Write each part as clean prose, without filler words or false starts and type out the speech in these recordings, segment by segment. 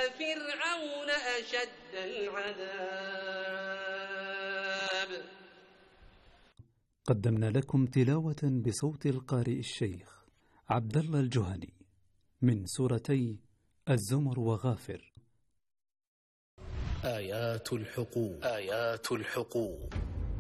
فرعون أشد العذاب. قدمنا لكم تلاوة بصوت القارئ الشيخ عبد الله الجهني من سورتي الزمر وغافر. آيات الحقوق.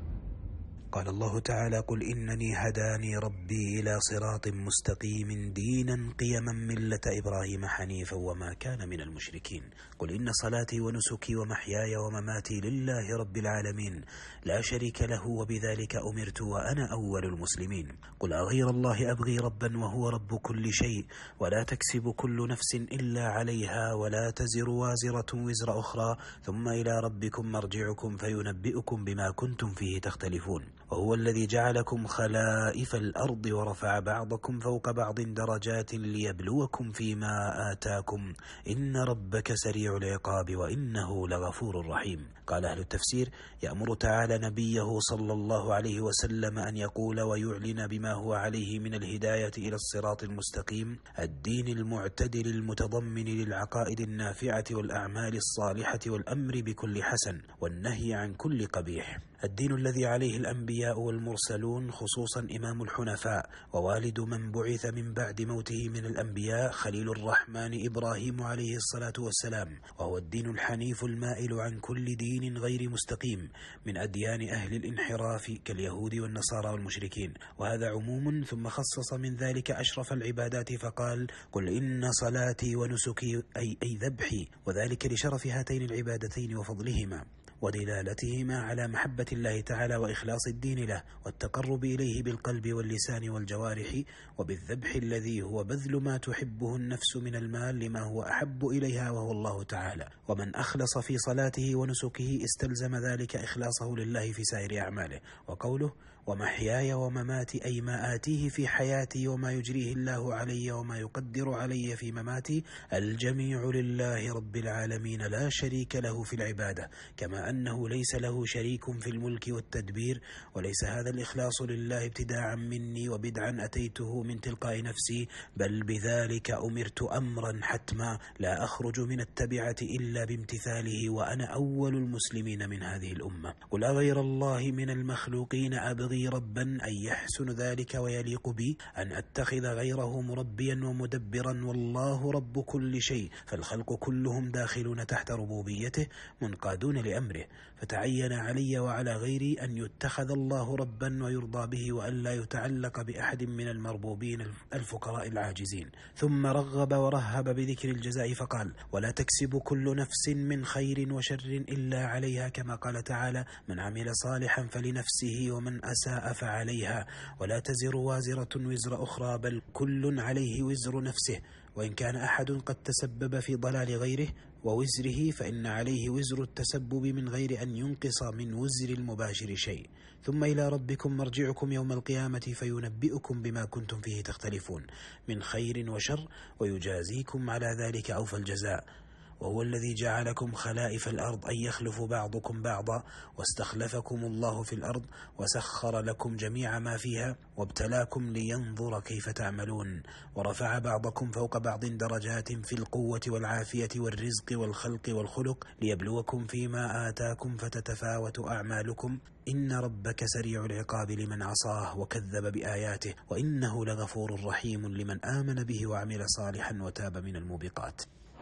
قال الله تعالى: قل إنني هداني ربي إلى صراط مستقيم دينا قيما ملة إبراهيم حنيفا وما كان من المشركين. قل إن صلاتي ونسكي ومحياي ومماتي لله رب العالمين لا شريك له وبذلك أمرت وأنا أول المسلمين. قل أغير الله أبغي ربا وهو رب كل شيء ولا تكسب كل نفس إلا عليها ولا تزر وازرة وزر أخرى ثم إلى ربكم مرجعكم فينبئكم بما كنتم فيه تختلفون. وهو الذي جعلكم خلائف الأرض ورفع بعضكم فوق بعض درجات ليبلوكم فيما آتاكم إن ربك سريع العقاب وإنه لغفور رحيم. قال أهل التفسير: يأمر تعالى نبيه صلى الله عليه وسلم أن يقول ويعلن بما هو عليه من الهداية إلى الصراط المستقيم الدين المعتدل المتضمن للعقائد النافعة والأعمال الصالحة والأمر بكل حسن والنهي عن كل قبيح، الدين الذي عليه الأنبياء والمرسلون خصوصا إمام الحنفاء ووالد من بعث من بعد موته من الأنبياء خليل الرحمن إبراهيم عليه الصلاة والسلام، وهو الدين الحنيف المائل عن كل دين غير مستقيم من أديان أهل الانحراف كاليهود والنصارى والمشركين. وهذا عموم، ثم خصص من ذلك أشرف العبادات فقال: قل إن صلاتي ونسكي أي ذبحي، وذلك لشرف هاتين العبادتين وفضلهما ودلالتهما على محبة الله تعالى وإخلاص الدين له والتقرب إليه بالقلب واللسان والجوارح وبالذبح الذي هو بذل ما تحبه النفس من المال لما هو أحب إليها وهو الله تعالى. ومن أخلص في صلاته ونسكه استلزم ذلك إخلاصه لله في سائر أعماله. وقوله: ومحياي ومماتي أي ما آتيه في حياتي وما يجريه الله علي وما يقدر علي في مماتي الجميع لله رب العالمين لا شريك له في العبادة، كما أنه ليس له شريك في الملك والتدبير. وليس هذا الإخلاص لله ابتداعا مني وبدعا أتيته من تلقاء نفسي، بل بذلك أمرت أمرا حتما لا أخرج من التبعة إلا بامتثاله وأنا أول المسلمين من هذه الأمة. قل أغير الله من المخلوقين أبغي ربا أن يحسن ذلك ويليق بي أن أتخذ غيره مربيا ومدبرا والله رب كل شيء، فالخلق كلهم داخلون تحت ربوبيته منقادون لأمره، فتعين علي وعلى غيري أن يتخذ الله ربا ويرضى به وأن لا يتعلق بأحد من المربوبين الفقراء العاجزين. ثم رغب ورهب بذكر الجزاء فقال: ولا تكسب كل نفس من خير وشر إلا عليها، كما قال تعالى: من عمل صالحا فلنفسه ومن أساء فعليها، ولا تزر وازرة وزر أخرى بل كل عليه وزر نفسه، وإن كان أحد قد تسبب في ضلال غيره ووزره فإن عليه وزر التسبب من غير أن ينقص من وزر المباشر شيء. ثم إلى ربكم مرجعكم يوم القيامة فينبئكم بما كنتم فيه تختلفون من خير وشر ويجازيكم على ذلك أوفى الجزاء. وهو الذي جعلكم خلائف الأرض أن يخلف بعضكم بعضا واستخلفكم الله في الأرض وسخر لكم جميع ما فيها وابتلاكم لينظر كيف تعملون، ورفع بعضكم فوق بعض درجات في القوة والعافية والرزق والخلق والخلق ليبلوكم فيما آتاكم فتتفاوت أعمالكم إن ربك سريع العقاب لمن عصاه وكذب بآياته وإنه لغفور رحيم لمن آمن به وعمل صالحا وتاب من الموبقات.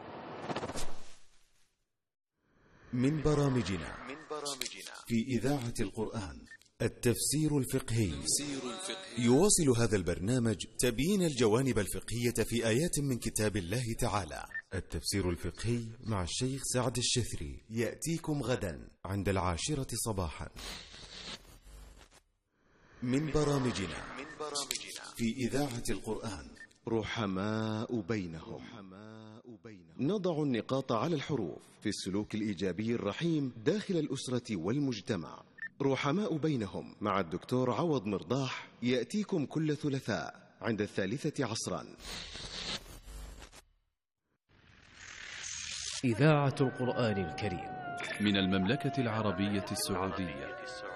من برامجنا في إذاعة القرآن التفسير الفقهي. يواصل هذا البرنامج تبيين الجوانب الفقهية في آيات من كتاب الله تعالى. التفسير الفقهي مع الشيخ سعد الشثري يأتيكم غدا عند 10 صباحا. من برامجنا في إذاعة القرآن رحماء بينهم. نضع النقاط على الحروف في السلوك الإيجابي الرحيم داخل الأسرة والمجتمع. رحماء بينهم مع الدكتور عوض مرضاح يأتيكم كل ثلاثاء عند 3 عصرا. إذاعة القرآن الكريم من المملكة العربية السعودية.